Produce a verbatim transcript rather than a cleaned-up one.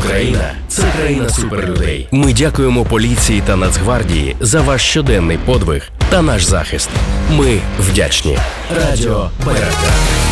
Україна – це країна суперлюдей. Ми дякуємо поліції та Нацгвардії за ваш щоденний подвиг та наш захист. Ми вдячні. Радіо Берегка.